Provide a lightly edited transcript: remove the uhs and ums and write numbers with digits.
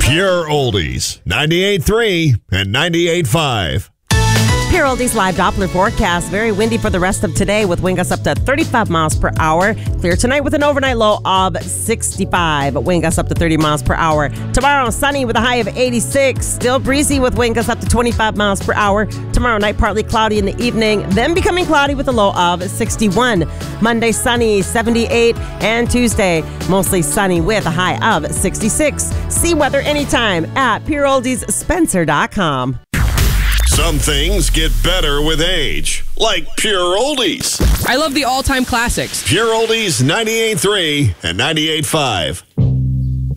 Pure Oldies, 98.3 and 98.5. Pure Oldies live Doppler forecast. Very windy for the rest of today with wind gusts up to 35 miles per hour. Clear tonight with an overnight low of 65. Wind gusts up to 30 miles per hour. Tomorrow, sunny with a high of 86. Still breezy with wind gusts up to 25 miles per hour. Tomorrow night, partly cloudy in the evening, then becoming cloudy with a low of 61. Monday, sunny, 78. And Tuesday, mostly sunny with a high of 66. See weather anytime at PureOldiesSpencer.com. Some things get better with age, like Pure Oldies. I love the all-time classics. Pure Oldies 98.3 and 98.5.